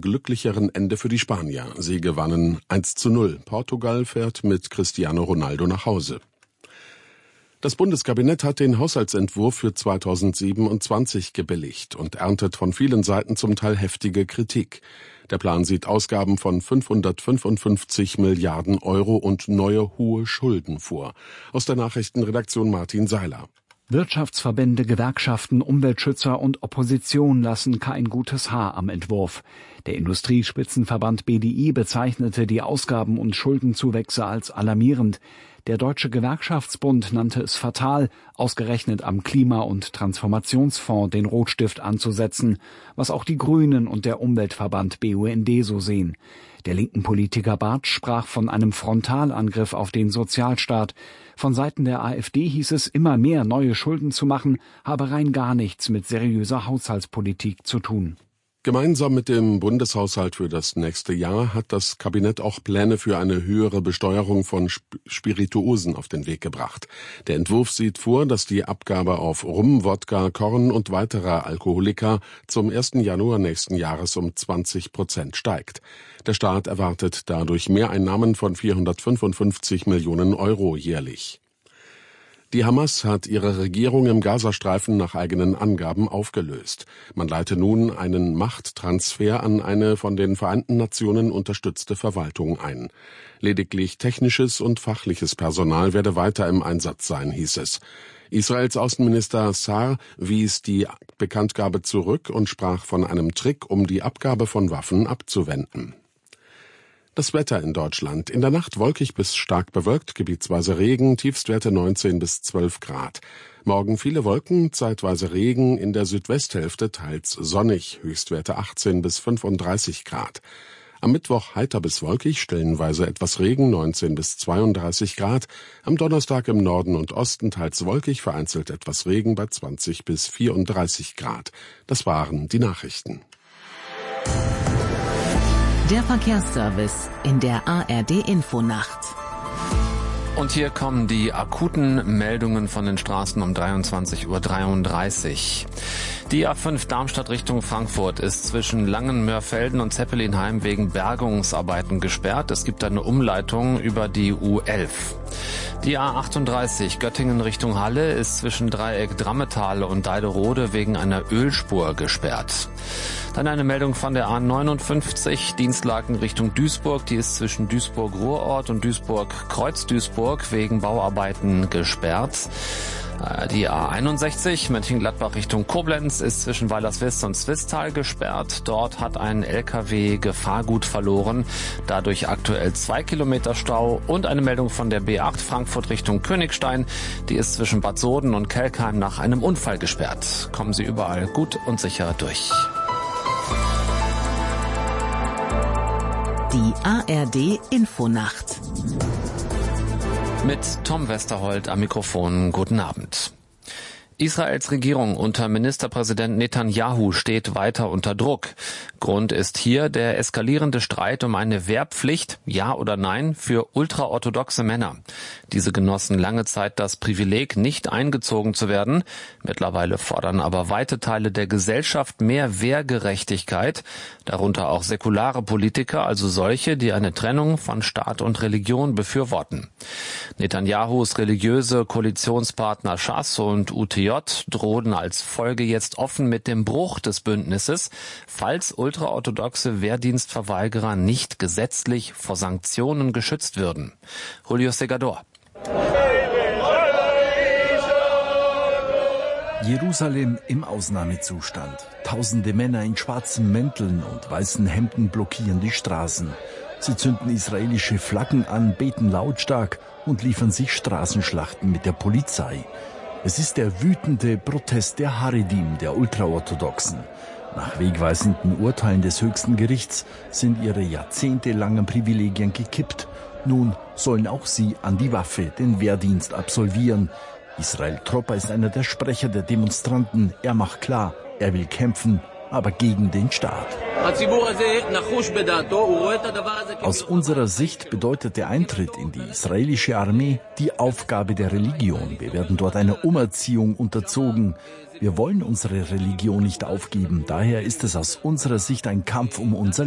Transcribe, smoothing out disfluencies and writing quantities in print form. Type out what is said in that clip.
glücklicheren Ende für die Spanier. Sie gewannen 1:0. Portugal fährt mit Cristiano Ronaldo nach Hause. Das Bundeskabinett hat den Haushaltsentwurf für 2027 gebilligt und erntet von vielen Seiten zum Teil heftige Kritik. Der Plan sieht Ausgaben von 555 Milliarden Euro und neue hohe Schulden vor. Aus der Nachrichtenredaktion Martin Seiler. Wirtschaftsverbände, Gewerkschaften, Umweltschützer und Opposition lassen kein gutes Haar am Entwurf. Der Industriespitzenverband BDI bezeichnete die Ausgaben- und Schuldenzuwächse als alarmierend. Der Deutsche Gewerkschaftsbund nannte es fatal, ausgerechnet am Klima- und Transformationsfonds den Rotstift anzusetzen, was auch die Grünen und der Umweltverband BUND so sehen. Der linken Politiker Bartsch sprach von einem Frontalangriff auf den Sozialstaat. Von Seiten der AfD hieß es, immer mehr neue Schulden zu machen, habe rein gar nichts mit seriöser Haushaltspolitik zu tun. Gemeinsam mit dem Bundeshaushalt für das nächste Jahr hat das Kabinett auch Pläne für eine höhere Besteuerung von Spirituosen auf den Weg gebracht. Der Entwurf sieht vor, dass die Abgabe auf Rum, Wodka, Korn und weitere Alkoholika zum 1. Januar nächsten Jahres um 20% steigt. Der Staat erwartet dadurch Mehreinnahmen von 455 Millionen Euro jährlich. Die Hamas hat ihre Regierung im Gazastreifen nach eigenen Angaben aufgelöst. Man leite nun einen Machttransfer an eine von den Vereinten Nationen unterstützte Verwaltung ein. Lediglich technisches und fachliches Personal werde weiter im Einsatz sein, hieß es. Israels Außenminister Sa'ar wies die Bekanntgabe zurück und sprach von einem Trick, um die Abgabe von Waffen abzuwenden. Das Wetter in Deutschland. In der Nacht wolkig bis stark bewölkt, gebietsweise Regen, Tiefstwerte 19 bis 12 Grad. Morgen viele Wolken, zeitweise Regen, in der Südwesthälfte teils sonnig, Höchstwerte 18 bis 35 Grad. Am Mittwoch heiter bis wolkig, stellenweise etwas Regen, 19 bis 32 Grad. Am Donnerstag im Norden und Osten teils wolkig, vereinzelt etwas Regen bei 20 bis 34 Grad. Das waren die Nachrichten. Der Verkehrsservice in der ARD-Infonacht. Und hier kommen die akuten Meldungen von den Straßen um 23:33 Uhr. Die A5 Darmstadt Richtung Frankfurt ist zwischen Langenmörfelden und Zeppelinheim wegen Bergungsarbeiten gesperrt. Es gibt eine Umleitung über die U11. Die A38 Göttingen Richtung Halle ist zwischen Dreieck Drammetal und Deiderode wegen einer Ölspur gesperrt. Dann eine Meldung von der A59 Dienstlaken Richtung Duisburg. Die ist zwischen Duisburg-Ruhrort und Duisburg-Kreuz-Duisburg wegen Bauarbeiten gesperrt. Die A61 Mönchengladbach Richtung Koblenz ist zwischen Weilerswist und Swisttal gesperrt. Dort hat ein LKW Gefahrgut verloren. Dadurch aktuell 2 Kilometer Stau. Und eine Meldung von der B8 Frankfurt Richtung Königstein. Die ist zwischen Bad Soden und Kelkheim nach einem Unfall gesperrt. Kommen Sie überall gut und sicher durch. Die ARD Infonacht. Mit Tom Westerholt am Mikrofon. Guten Abend. Israels Regierung unter Ministerpräsident Netanyahu steht weiter unter Druck. Grund ist hier der eskalierende Streit um eine Wehrpflicht, ja oder nein, für ultraorthodoxe Männer. Diese genossen lange Zeit das Privileg, nicht eingezogen zu werden. Mittlerweile fordern aber weite Teile der Gesellschaft mehr Wehrgerechtigkeit, darunter auch säkulare Politiker, also solche, die eine Trennung von Staat und Religion befürworten. Netanyahus religiöse Koalitionspartner Schass und UTJ drohen als Folge jetzt offen mit dem Bruch des Bündnisses, falls ultraorthodoxe Wehrdienstverweigerer nicht gesetzlich vor Sanktionen geschützt würden. Julio Segador. Jerusalem im Ausnahmezustand. Tausende Männer in schwarzen Mänteln und weißen Hemden blockieren die Straßen. Sie zünden israelische Flaggen an, beten lautstark und liefern sich Straßenschlachten mit der Polizei. Es ist der wütende Protest der Haredim, der Ultraorthodoxen. Nach wegweisenden Urteilen des höchsten Gerichts sind ihre jahrzehntelangen Privilegien gekippt. Nun sollen auch sie an die Waffe den Wehrdienst absolvieren. Israel Tropper ist einer der Sprecher der Demonstranten. Er macht klar, er will kämpfen, aber gegen den Staat. Aus unserer Sicht bedeutet der Eintritt in die israelische Armee die Aufgabe der Religion. Wir werden dort einer Umerziehung unterzogen. Wir wollen unsere Religion nicht aufgeben. Daher ist es aus unserer Sicht ein Kampf um unser